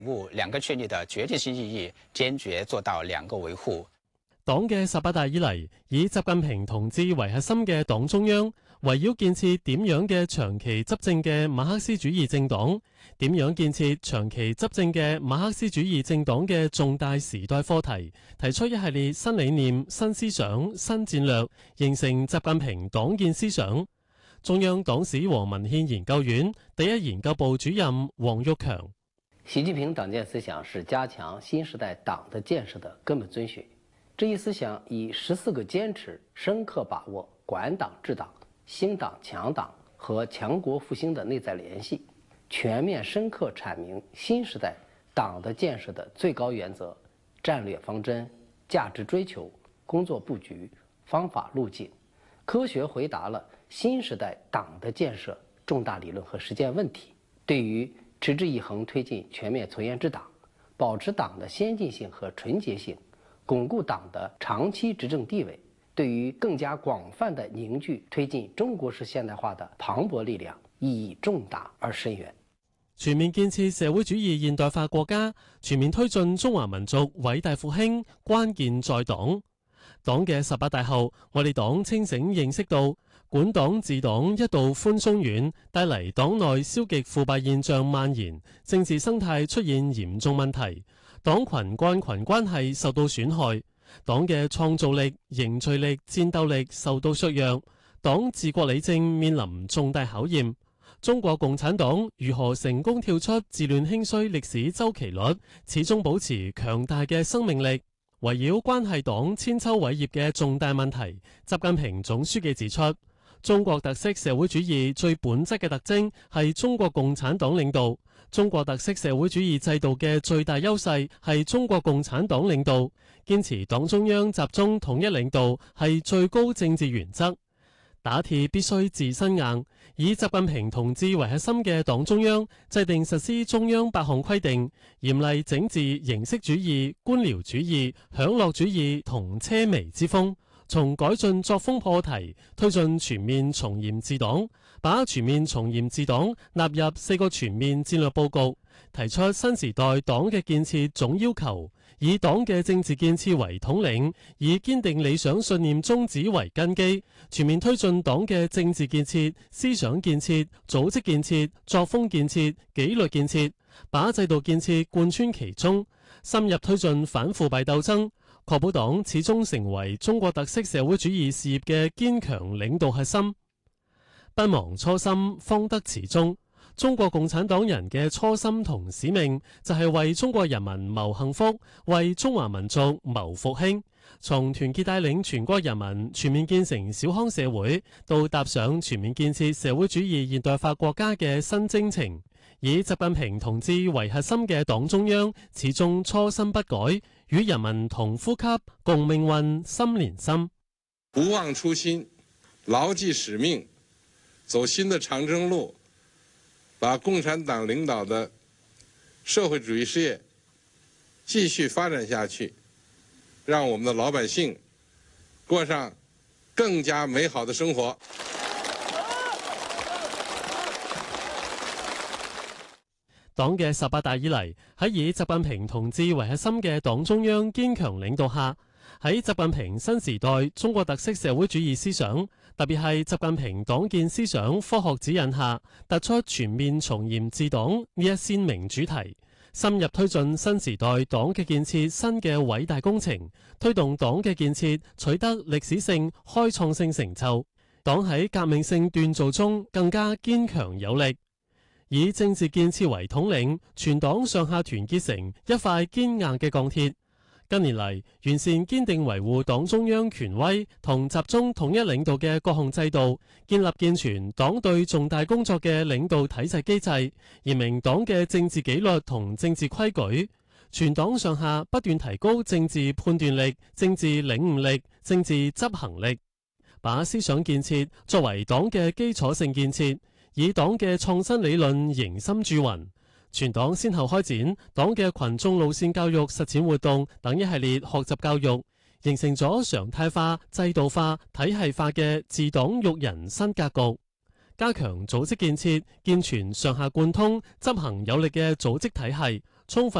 兩個確立的決定性意義，堅決做到兩個維護。 黨嘅18大以嚟，以習近平同志為核心嘅黨中央，圍繞建設點樣嘅長期執政嘅馬克思主義政黨，點樣建設長期執政嘅馬克思主義政黨嘅重大時代課題，提出一系列新理念、新思想、新戰略，形成習近平黨建思想。中央黨史和文獻研究院第一研究部主任黃玉強： 習近平黨建思想是加強新時代黨的建設的根本遵循。這一思想以14個堅持深刻把握管黨治黨、興黨強黨和強國復興的內在聯繫，全面深刻闡明新時代黨的建設的最高原則、戰略方針、價值追求、工作布局、方法路徑，科學回答了新時代黨的建設重大理論和實踐問題，對於持之以恆推進全面從嚴治黨，保持黨的先進性和純潔性，鞏固黨的長期執政地位，對於更加廣泛的凝聚推進中國式現代化的磅礴力量，意義重大而深遠。 全面建設社會主義現代化國家，全面推進中華民族偉大復興，關鍵在黨。黨嘅18大後，我哋黨清醒認識到，管黨治黨一道寬鬆軟，帶嚟黨內消極腐敗現象蔓延，政治生態出現嚴重問題，黨群幹群關係受到損害，黨嘅創造力、凝聚力、戰鬥力受到削弱，黨治國理政面臨重大考驗。中國共產黨如何成功跳出治亂興衰歷史周期率，始終保持強大嘅生命力？圍繞關係黨千秋偉業嘅重大問題，習近平總書記指出，中國特色社會主義最本質嘅特徵係中國共產黨領導，中國特色社會主義制度嘅最大優勢係中國共產黨領導，堅持黨中央集中統一領導係最高政治原則。打鐵必須自身硬，以習近平同志為核心嘅黨中央制定實施中央8項規定，嚴厲整治形式主義、官僚主義、享樂主義同奢靡之風，從改進作風破題，推進全面從嚴治黨，把全面從嚴治黨納入4個全面戰略佈局，提出新時代黨嘅建設總要求，以黨嘅政治建設為統領，以堅定理想信念宗旨為根基，全面推進黨嘅政治建設、思想建設、組織建設、作風建設、紀律建設，把制度建設貫穿其中，深入推進反腐敗鬥爭，確保黨始終成為中國特色社會主義事業嘅堅強領導核心。不忘初心，方得始終。中國共產黨人嘅初心同使命就係為中國人民謀幸福，為中華民族謀復興。從團結帶領全國人民全面建成小康社會，到踏上全面建設社會主義現代化國家嘅新征程，以習近平同志為核心嘅黨中央始終初心不改，與人民同呼吸，共命運，心連心。 不忘初心，牢記使命，走新的長征路，把共產黨領導的社會主義事業繼續發展下去，讓我們的老百姓過上更加美好的生活。 黨嘅18大以嚟，喺以習近平同志為核心嘅黨中央堅強領導下，喺習近平新時代中國特色社會主義思想，特別係習近平黨建思想科學指引下，突出全面從嚴治黨呢一鮮明主題，深入推進新時代黨嘅建設新嘅偉大工程，推動黨嘅建設取得歷史性、開創性成就。黨喺革命性鍛造中更加堅強有力，以政治建設為統領，全黨上下團結成一塊堅硬嘅鋼鐵。近年嚟，完善堅定維護黨中央權威同集中統一領導嘅各項制度，建立健全黨對重大工作嘅領導體制機制，嚴明黨嘅政治紀律同政治規矩。全黨上下不斷提高政治判斷力、政治領悟力、政治執行力，把思想建設作為黨嘅基礎性建設，以黨嘅創新理論凝心鑄魂。全黨先後開展黨嘅群眾路線教育實踐活動等一系列學習教育，形成咗常態化、制度化、體系化嘅治黨育人新格局。加強組織建設，健全上下貫通、執行有力嘅組織體系， 充分